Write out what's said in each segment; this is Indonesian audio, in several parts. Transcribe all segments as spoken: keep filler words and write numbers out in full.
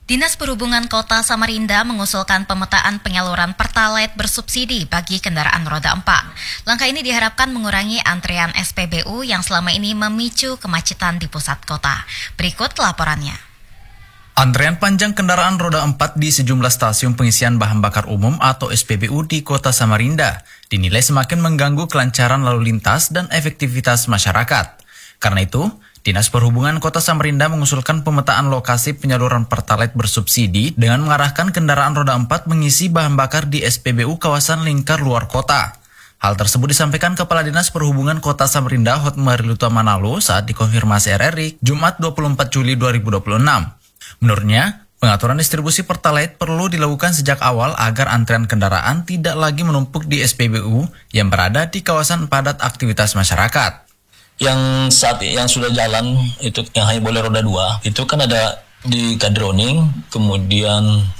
Dinas Perhubungan Kota Samarinda mengusulkan pemetaan penyaluran Pertalite bersubsidi bagi kendaraan roda empat. Langkah ini diharapkan mengurangi antrean S P B U yang selama ini memicu kemacetan di pusat kota. Berikut laporannya. Antrean panjang kendaraan roda empat di sejumlah stasiun pengisian bahan bakar umum atau S P B U di Kota Samarinda dinilai semakin mengganggu kelancaran lalu lintas dan efektivitas masyarakat. Karena itu, Dinas Perhubungan Kota Samarinda mengusulkan pemetaan lokasi penyaluran Pertalite bersubsidi dengan mengarahkan kendaraan roda empat mengisi bahan bakar di S P B U kawasan lingkar luar kota. Hal tersebut disampaikan Kepala Dinas Perhubungan Kota Samarinda Hotmariluta Manalo saat dikonfirmasi R R I Jumat dua puluh empat Juli dua ribu dua puluh enam. Menurutnya, pengaturan distribusi Pertalite perlu dilakukan sejak awal agar antrean kendaraan tidak lagi menumpuk di S P B U yang berada di kawasan padat aktivitas masyarakat. Yang saat yang sudah jalan itu yang hanya boleh roda dua itu kan ada di Kadroning, kemudian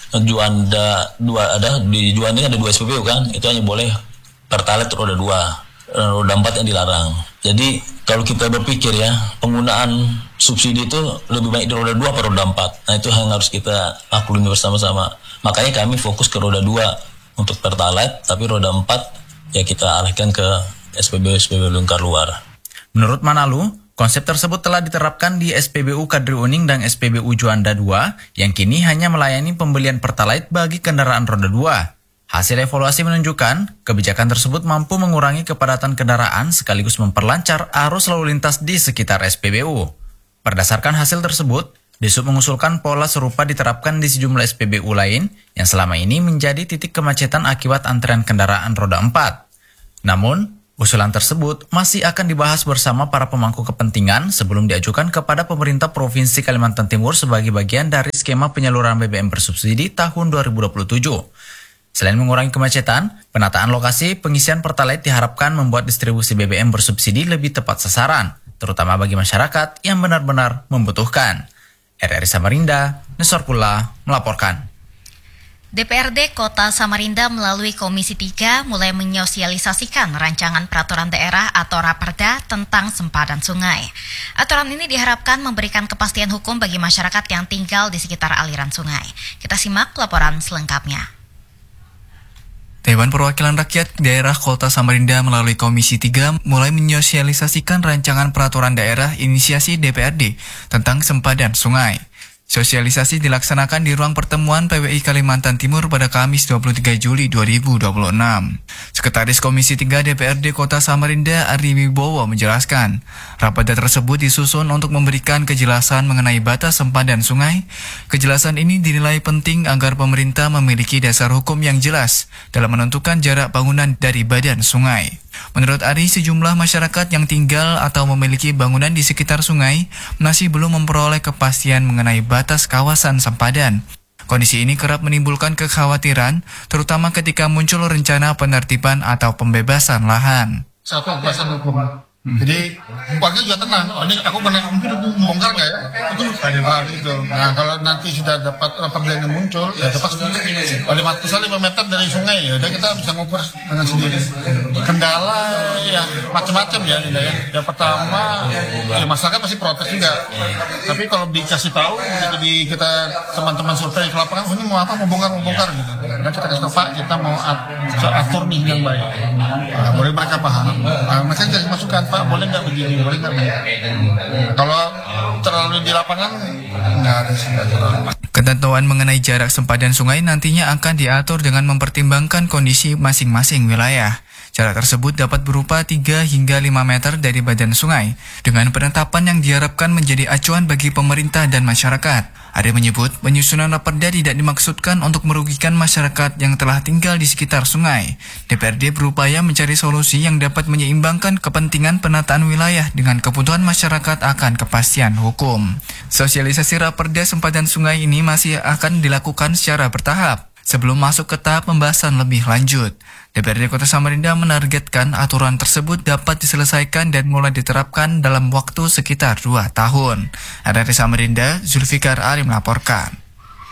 Juanda dua ada di Juanda ada dua S P B U kan, itu hanya boleh Pertalite roda dua, roda empat yang dilarang. Jadi kalau kita berpikir ya, penggunaan subsidi itu lebih baik di roda dua atau roda empat. Nah itu yang harus kita maklumi bersama-sama. Makanya kami fokus ke roda dua untuk Pertalite, tapi roda empat ya kita alihkan ke S P B U S P B U lingkar luar. Menurut Manalo, konsep tersebut telah diterapkan di S P B U Kadri Uning dan S P B U Juanda dua yang kini hanya melayani pembelian Pertalite bagi kendaraan roda dua. Hasil evaluasi menunjukkan, kebijakan tersebut mampu mengurangi kepadatan kendaraan sekaligus memperlancar arus lalu lintas di sekitar S P B U. Berdasarkan hasil tersebut, Disub mengusulkan pola serupa diterapkan di sejumlah S P B U lain yang selama ini menjadi titik kemacetan akibat antrean kendaraan roda empat. Namun, usulan tersebut masih akan dibahas bersama para pemangku kepentingan sebelum diajukan kepada pemerintah Provinsi Kalimantan Timur sebagai bagian dari skema penyaluran B B M bersubsidi tahun dua ribu dua puluh tujuh. Selain mengurangi kemacetan, penataan lokasi pengisian Pertalite diharapkan membuat distribusi B B M bersubsidi lebih tepat sasaran, terutama bagi masyarakat yang benar-benar membutuhkan. R R I Samarinda, Nesor Pula melaporkan. D P R D Kota Samarinda melalui Komisi tiga mulai menyosialisasikan rancangan peraturan daerah atau Raperda tentang sempadan sungai. Aturan ini diharapkan memberikan kepastian hukum bagi masyarakat yang tinggal di sekitar aliran sungai. Kita simak laporan selengkapnya. Dewan Perwakilan Rakyat Daerah Kota Samarinda melalui Komisi tiga mulai menyosialisasikan rancangan peraturan daerah inisiasi D P R D tentang sempadan sungai. Sosialisasi dilaksanakan di ruang pertemuan P W I Kalimantan Timur pada Kamis dua puluh tiga Juli dua ribu dua puluh enam. Sekretaris Komisi tiga D P R D Kota Samarinda Ari Wibowo menjelaskan, raperda tersebut disusun untuk memberikan kejelasan mengenai batas sempadan sungai. Kejelasan ini dinilai penting agar pemerintah memiliki dasar hukum yang jelas dalam menentukan jarak bangunan dari badan sungai. Menurut Ari, sejumlah masyarakat yang tinggal atau memiliki bangunan di sekitar sungai masih belum memperoleh kepastian mengenai batas kawasan sempadan. Kondisi ini kerap menimbulkan kekhawatiran, terutama ketika muncul rencana penertiban atau pembebasan lahan. Satu kepastian hukum. Hmm. Jadi warga juga tenang. Oh, ini aku pernah mungkin itu membongkar nggak ya? Itu ah, gitu. Nah kalau nanti sudah dapat raperda yang muncul, ya tepat lima lima meter dari sungai ya, udah kita bisa ngoper dengan sendiri. Kendala ya macam-macam ya, ya. Yang pertama ya masyarakat masih protes juga. Tapi kalau dikasih tahu, jadi kita teman-teman survei ke lapangan, oh, ini mau apa? Mau bongkar, mau bongkar gitu. Dan kita kasih tahu Pak, kita mau atur nih yang baik. Nah, boleh mereka paham. Nah, mereka kasih masukan. Pak, boleh nggak begini, boleh nggak begini. Kalau terlalu di lapangan, nggak ada sih. Ketentuan mengenai jarak sempadan sungai nantinya akan diatur dengan mempertimbangkan kondisi masing-masing wilayah. Jarak tersebut dapat berupa tiga hingga lima meter dari badan sungai, dengan penetapan yang diharapkan menjadi acuan bagi pemerintah dan masyarakat. Ada menyebut, penyusunan raperda tidak dimaksudkan untuk merugikan masyarakat yang telah tinggal di sekitar sungai. D P R D berupaya mencari solusi yang dapat menyeimbangkan kepentingan penataan wilayah dengan kebutuhan masyarakat akan kepastian hukum. Sosialisasi raperda sempadan sungai ini masih akan dilakukan secara bertahap sebelum masuk ke tahap pembahasan lebih lanjut. D P R D Kota Samarinda menargetkan aturan tersebut dapat diselesaikan dan mulai diterapkan dalam waktu sekitar dua tahun. R R I Samarinda, Zulfikar Ali melaporkan.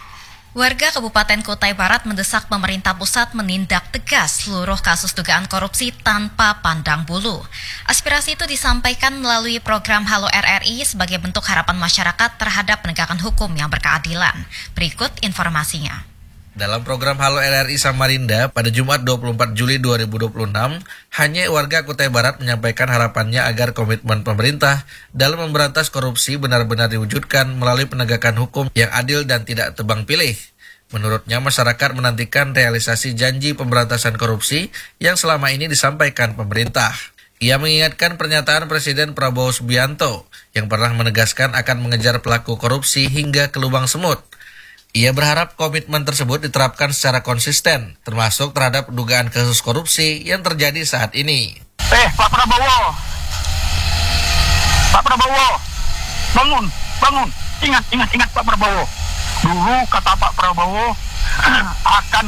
Warga Kabupaten Kutai Barat mendesak pemerintah pusat menindak tegas seluruh kasus dugaan korupsi tanpa pandang bulu. Aspirasi itu disampaikan melalui program Halo R R I sebagai bentuk harapan masyarakat terhadap penegakan hukum yang berkeadilan. Berikut informasinya. Dalam program Halo R R I Samarinda pada Jumat dua puluh empat Juli dua ribu dua puluh enam, hanya warga Kutai Barat menyampaikan harapannya agar komitmen pemerintah dalam memberantas korupsi benar-benar diwujudkan melalui penegakan hukum yang adil dan tidak tebang pilih. Menurutnya, masyarakat menantikan realisasi janji pemberantasan korupsi yang selama ini disampaikan pemerintah. Ia mengingatkan pernyataan Presiden Prabowo Subianto yang pernah menegaskan akan mengejar pelaku korupsi hingga ke lubang semut. Ia berharap komitmen tersebut diterapkan secara konsisten, termasuk terhadap dugaan kasus korupsi yang terjadi saat ini. Eh, Pak Prabowo, Pak Prabowo, bangun, bangun, ingat, ingat, ingat Pak Prabowo. Dulu kata Pak Prabowo akan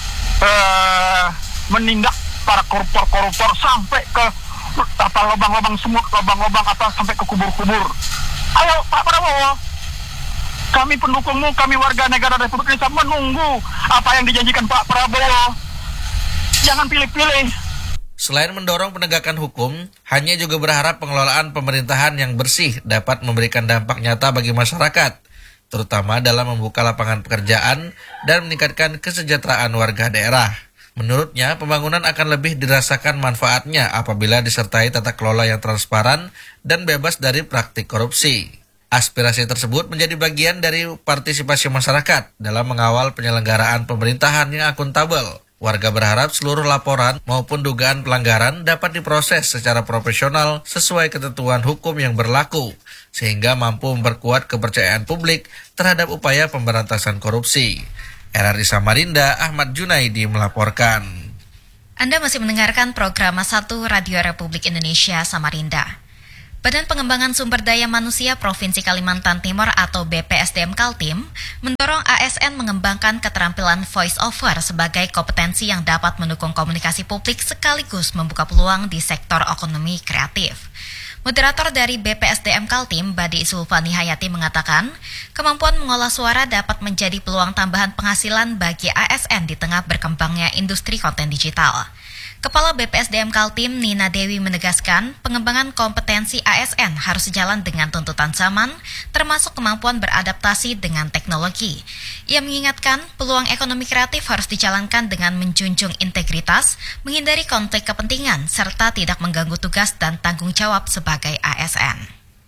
uh, menindak para koruptor-koruptor sampai ke apa lubang-lubang semut, lubang-lubang apa sampai ke kubur-kubur. Ayo Pak Prabowo. Kami pendukungmu, kami warga negara Republik Indonesia menunggu apa yang dijanjikan Pak Prabowo. Jangan pilih-pilih. Selain mendorong penegakan hukum, hanya juga berharap pengelolaan pemerintahan yang bersih dapat memberikan dampak nyata bagi masyarakat, terutama dalam membuka lapangan pekerjaan dan meningkatkan kesejahteraan warga daerah. Menurutnya, pembangunan akan lebih dirasakan manfaatnya apabila disertai tata kelola yang transparan dan bebas dari praktik korupsi. Aspirasi tersebut menjadi bagian dari partisipasi masyarakat dalam mengawal penyelenggaraan pemerintahan yang akuntabel. Warga berharap seluruh laporan maupun dugaan pelanggaran dapat diproses secara profesional sesuai ketentuan hukum yang berlaku, sehingga mampu memperkuat kepercayaan publik terhadap upaya pemberantasan korupsi. R R I Samarinda, Ahmad Junaidi melaporkan. Anda masih mendengarkan program satu Radio Republik Indonesia Samarinda. Badan Pengembangan Sumber Daya Manusia Provinsi Kalimantan Timur atau B P S D M Kaltim mendorong A S N mengembangkan keterampilan voice over sebagai kompetensi yang dapat mendukung komunikasi publik sekaligus membuka peluang di sektor ekonomi kreatif. Moderator dari B P S D M Kaltim, Badi Sulfani Hayati mengatakan, kemampuan mengolah suara dapat menjadi peluang tambahan penghasilan bagi A S N di tengah berkembangnya industri konten digital. Kepala B P S D M Kaltim, Nina Dewi menegaskan, pengembangan kompetensi A S N harus sejalan dengan tuntutan zaman, termasuk kemampuan beradaptasi dengan teknologi. Ia mengingatkan, peluang ekonomi kreatif harus dijalankan dengan menjunjung integritas, menghindari konflik kepentingan, serta tidak mengganggu tugas dan tanggung jawab sebagai A S N.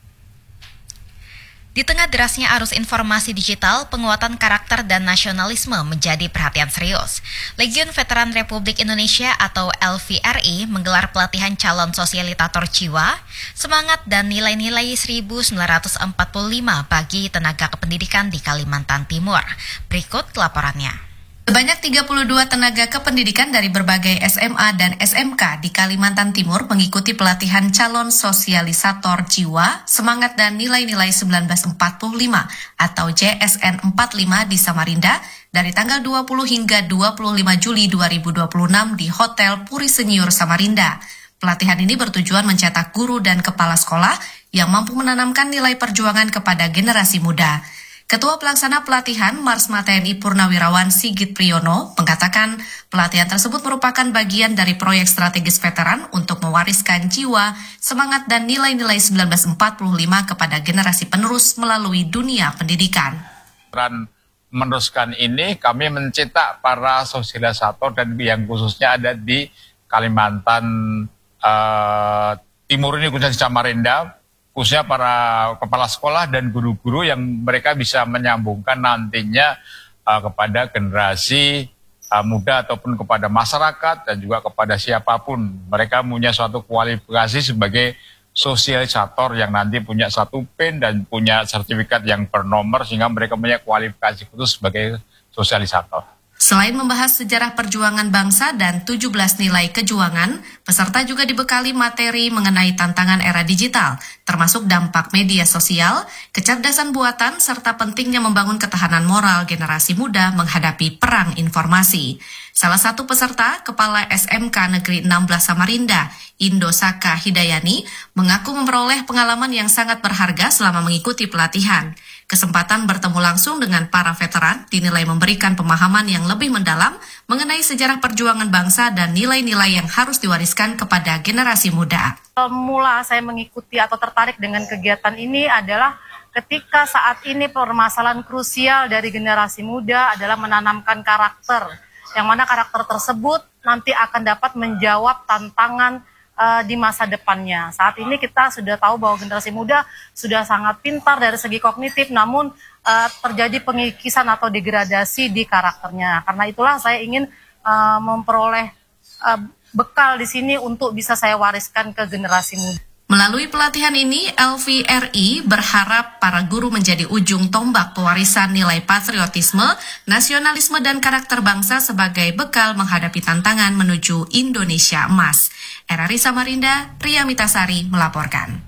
Di tengah derasnya arus informasi digital, penguatan karakter dan nasionalisme menjadi perhatian serius. Legiun Veteran Republik Indonesia atau L V R I menggelar pelatihan calon sosialitator jiwa, semangat dan nilai-nilai seribu sembilan ratus empat puluh lima bagi tenaga kependidikan di Kalimantan Timur. Berikut laporannya. Sebanyak tiga puluh dua tenaga kependidikan dari berbagai S M A dan S M K di Kalimantan Timur mengikuti pelatihan calon sosialisator jiwa, semangat dan nilai-nilai seribu sembilan ratus empat puluh lima atau J S N empat puluh lima di Samarinda dari tanggal dua puluh hingga dua puluh lima Juli dua ribu dua puluh enam di Hotel Puri Senior Samarinda. Pelatihan ini bertujuan mencetak guru dan kepala sekolah yang mampu menanamkan nilai perjuangan kepada generasi muda. Ketua Pelaksana Pelatihan Marsma T N I Purnawirawan Sigit Priyono mengatakan pelatihan tersebut merupakan bagian dari proyek strategis veteran untuk mewariskan jiwa, semangat dan nilai-nilai seribu sembilan ratus empat puluh lima kepada generasi penerus melalui dunia pendidikan. Dan meneruskan ini kami mencetak para sosialisator dan yang khususnya ada di Kalimantan uh, Timur ini khususnya di Samarinda, khususnya para kepala sekolah dan guru-guru yang mereka bisa menyambungkan nantinya uh, kepada generasi uh, muda ataupun kepada masyarakat dan juga kepada siapapun. Mereka punya suatu kualifikasi sebagai sosialisator yang nanti punya satu P I N dan punya sertifikat yang bernomor sehingga mereka punya kualifikasi khusus sebagai sosialisator. Selain membahas sejarah perjuangan bangsa dan tujuh belas nilai kejuangan, peserta juga dibekali materi mengenai tantangan era digital, termasuk dampak media sosial, kecerdasan buatan, serta pentingnya membangun ketahanan moral generasi muda menghadapi perang informasi. Salah satu peserta, Kepala S M K Negeri enam belas Samarinda, Indosaka Hidayani, mengaku memperoleh pengalaman yang sangat berharga selama mengikuti pelatihan. Kesempatan bertemu langsung dengan para veteran dinilai memberikan pemahaman yang lebih mendalam mengenai sejarah perjuangan bangsa dan nilai-nilai yang harus diwariskan kepada generasi muda. Mula saya mengikuti atau tertarik dengan kegiatan ini adalah ketika saat ini permasalahan krusial dari generasi muda adalah menanamkan karakter, yang mana karakter tersebut nanti akan dapat menjawab tantangan uh, di masa depannya. Saat ini kita sudah tahu bahwa generasi muda sudah sangat pintar dari segi kognitif, namun uh, terjadi pengikisan atau degradasi di karakternya. Karena itulah saya ingin uh, memperoleh uh, bekal di sini untuk bisa saya wariskan ke generasi muda. Melalui pelatihan ini, L V R I berharap para guru menjadi ujung tombak pewarisan nilai patriotisme, nasionalisme, dan karakter bangsa sebagai bekal menghadapi tantangan menuju Indonesia Emas. R R I Samarinda, Ria Mitasari melaporkan.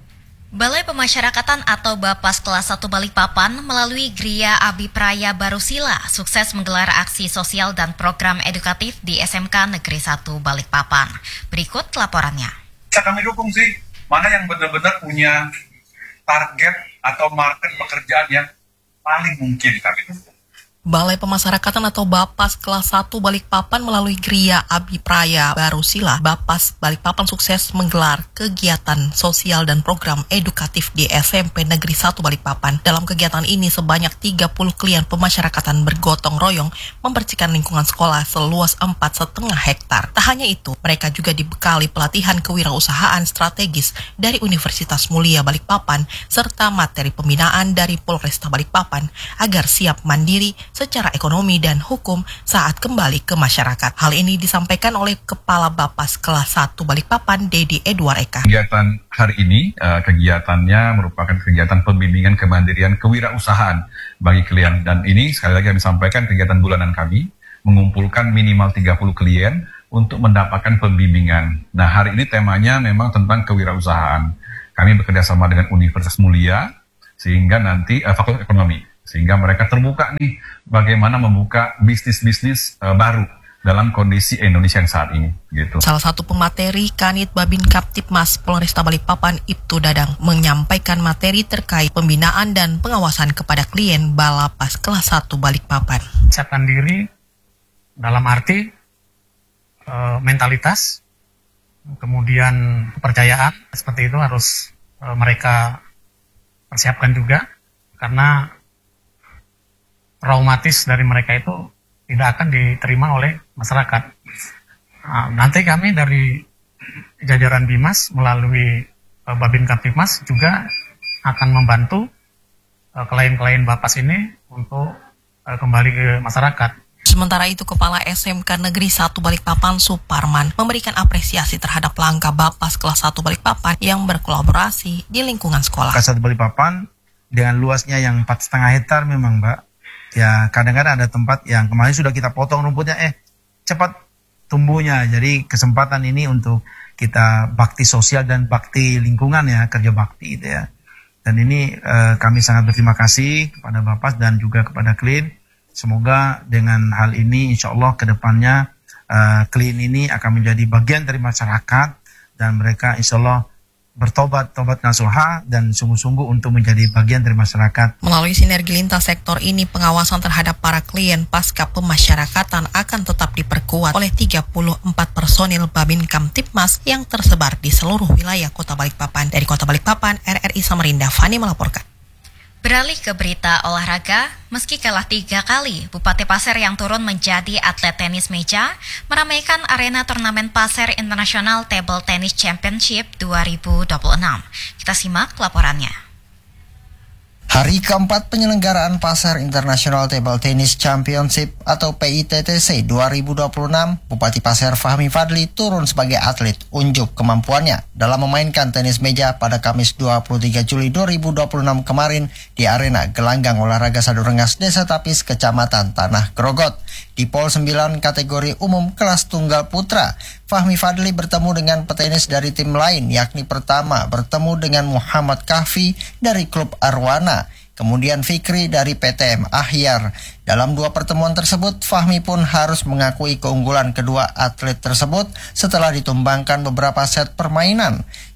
Balai Pemasyarakatan atau Bapas kelas satu Balikpapan melalui Gria Abipraya Barusila sukses menggelar aksi sosial dan program edukatif di S M K Negeri satu Balikpapan. Berikut laporannya. Bisa kami dukung sih. Mana yang benar-benar punya target atau market pekerjaan yang paling mungkin kami dukung. Balai Pemasyarakatan atau Bapas kelas satu Balikpapan melalui Gria Abipraya Barusila, Bapas Balikpapan sukses menggelar kegiatan sosial dan program edukatif di S M P Negeri satu Balikpapan. Dalam kegiatan ini sebanyak tiga puluh klien pemasyarakatan bergotong royong membersihkan lingkungan sekolah seluas empat koma lima hektar. Tak hanya itu, mereka juga dibekali pelatihan kewirausahaan strategis dari Universitas Mulia Balikpapan serta materi pembinaan dari Polresta Balikpapan agar siap mandiri secara ekonomi dan hukum saat kembali ke masyarakat. Hal ini disampaikan oleh Kepala Bapas kelas satu Balikpapan, Dedi Edward Eka. Kegiatan hari ini, uh, kegiatannya merupakan kegiatan pembimbingan kemandirian kewirausahaan bagi klien. Dan ini sekali lagi kami sampaikan kegiatan bulanan kami, mengumpulkan minimal tiga puluh klien untuk mendapatkan pembimbingan. Nah, hari ini temanya memang tentang kewirausahaan. Kami bekerjasama dengan Universitas Mulia, sehingga nanti uh, Fakultas Ekonomi. Sehingga mereka terbuka nih bagaimana membuka bisnis-bisnis uh, baru dalam kondisi Indonesia yang saat ini. Gitu. Salah satu pemateri Kanit Babin Kaptipmas Polresta Balikpapan, Ibtu Dadang, menyampaikan materi terkait pembinaan dan pengawasan kepada klien Balapas kelas satu Balikpapan. Siapkan diri dalam arti uh, mentalitas, kemudian kepercayaan, seperti itu harus uh, mereka persiapkan juga, karena traumatis dari mereka itu tidak akan diterima oleh masyarakat. Nah, nanti kami dari jajaran Bimas melalui uh, Babin Kaptipmas juga akan membantu uh, klien-klien Bapas ini untuk uh, kembali ke masyarakat. Sementara itu, Kepala S M K Negeri satu Balikpapan, Suparman, memberikan apresiasi terhadap langkah Bapas kelas satu Balikpapan yang berkolaborasi di lingkungan sekolah. Kelas satu Balikpapan dengan luasnya yang empat koma lima hektar memang, Mbak. Ya, kadang-kadang ada tempat yang kemarin sudah kita potong rumputnya, eh cepat tumbuhnya. Jadi kesempatan ini untuk kita bakti sosial dan bakti lingkungan ya, kerja bakti itu ya. Dan ini eh, kami sangat berterima kasih kepada Bapas dan juga kepada klien. Semoga dengan hal ini insya Allah ke depannya eh, klien ini akan menjadi bagian dari masyarakat dan mereka insya Allah bertobat, tobat nasuha dan sungguh-sungguh untuk menjadi bagian dari masyarakat. Melalui sinergi lintas sektor ini, pengawasan terhadap para klien pasca pemasyarakatan akan tetap diperkuat oleh tiga puluh empat personil Babin Kamtipmas yang tersebar di seluruh wilayah Kota Balikpapan. Dari Kota Balikpapan, R R I Samarinda, Fani melaporkan. Beralih ke berita olahraga, meski kalah tiga kali, Bupati Pasir yang turun menjadi atlet tenis meja meramaikan arena turnamen Pasir International Table Tennis Championship dua ribu dua puluh enam. Kita simak laporannya. Hari keempat penyelenggaraan Pasir International Table Tennis Championship atau P I T T C dua ribu dua puluh enam, Bupati Pasir Fahmi Fadli turun sebagai atlet unjuk kemampuannya dalam memainkan tenis meja pada Kamis dua puluh tiga Juli dua ribu dua puluh enam kemarin di arena Gelanggang Olahraga Sadurengas, Desa Tapis, Kecamatan Tanah Grogot. Di Pol sembilan kategori umum kelas tunggal putra, Fahmi Fadli bertemu dengan petenis dari tim lain, yakni pertama bertemu dengan Muhammad Kahfi dari klub Arwana, kemudian Fikri dari P T M Ahyar. Dalam dua pertemuan tersebut, Fahmi pun harus mengakui keunggulan kedua atlet tersebut setelah ditumbangkan beberapa set permainan.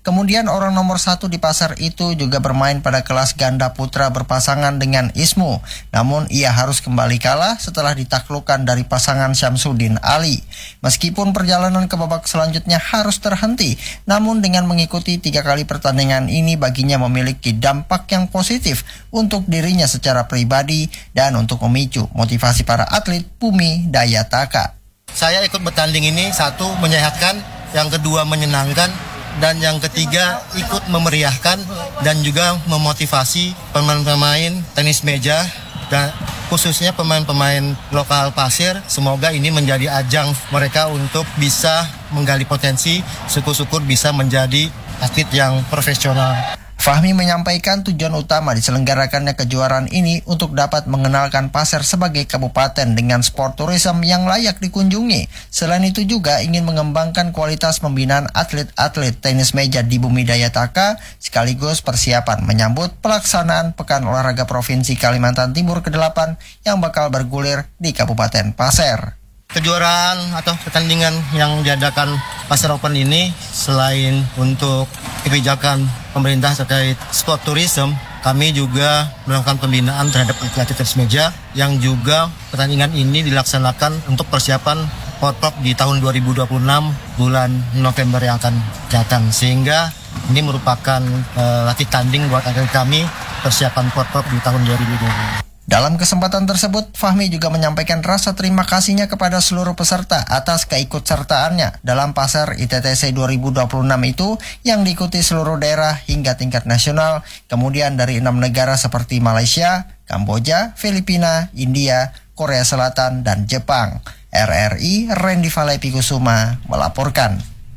Kemudian orang nomor satu di pasar itu juga bermain pada kelas ganda putra berpasangan dengan Ismu. Namun ia harus kembali kalah setelah ditaklukkan dari pasangan Syamsuddin Ali. Meskipun perjalanan ke babak selanjutnya harus terhenti, namun dengan mengikuti tiga kali pertandingan ini baginya memiliki dampak yang positif untuk dirinya secara pribadi dan untuk memicu motivasi para atlet Bumi Dayataka. Saya ikut bertanding ini, satu menyehatkan, yang kedua menyenangkan, dan yang ketiga ikut memeriahkan dan juga memotivasi pemain-pemain tenis meja dan khususnya pemain-pemain lokal pasir. Semoga ini menjadi ajang mereka untuk bisa menggali potensi, syukur-syukur bisa menjadi atlet yang profesional. Fahmi menyampaikan tujuan utama diselenggarakannya kejuaraan ini untuk dapat mengenalkan Pasir sebagai kabupaten dengan sport tourism yang layak dikunjungi. Selain itu juga ingin mengembangkan kualitas pembinaan atlet-atlet tenis meja di Bumi Dayataka, sekaligus persiapan menyambut pelaksanaan Pekan Olahraga Provinsi Kalimantan Timur kedelapan yang bakal bergulir di Kabupaten Pasir. Kejuaraan atau pertandingan yang diadakan Pasir Open ini selain untuk kebijakan pemerintah terkait sport tourism, kami juga melakukan pembinaan terhadap atlet tenis meja yang juga pertandingan ini dilaksanakan untuk persiapan Porprov di tahun dua ribu dua puluh enam bulan November yang akan datang, sehingga ini merupakan uh, latih tanding buat atlet kami persiapan Porprov di tahun dua ribu dua puluh enam. Dalam kesempatan tersebut, Fahmi juga menyampaikan rasa terima kasihnya kepada seluruh peserta atas keikutsertaannya dalam Pasar I T T C dua ribu dua puluh enam itu yang diikuti seluruh daerah hingga tingkat nasional, kemudian dari enam negara seperti Malaysia, Kamboja, Filipina, India, Korea Selatan, dan Jepang. R R I Randy Valepi Kusuma melaporkan.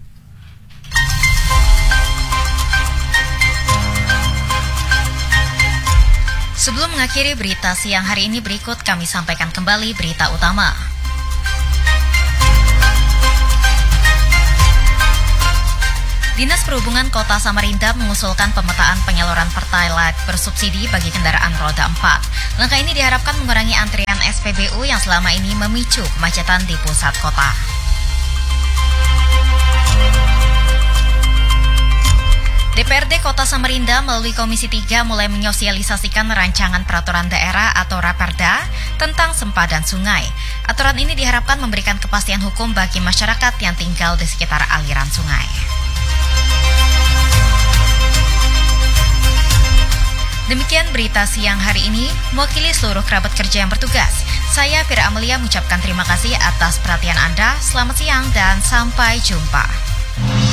Sebelum mengakhiri berita siang hari ini, berikut kami sampaikan kembali berita utama. Dinas Perhubungan Kota Samarinda mengusulkan pemetaan penyaluran Pertalite bersubsidi bagi kendaraan roda empat. Langkah ini diharapkan mengurangi antrian S P B U yang selama ini memicu kemacetan di pusat kota. D P R D Kota Samarinda melalui Komisi tiga mulai menyosialisasikan rancangan peraturan daerah atau Raperda tentang sempadan sungai. Aturan ini diharapkan memberikan kepastian hukum bagi masyarakat yang tinggal di sekitar aliran sungai. Demikian berita siang hari ini, mewakili seluruh kerabat kerja yang bertugas. Saya Fira Amelia mengucapkan terima kasih atas perhatian Anda. Selamat siang dan sampai jumpa.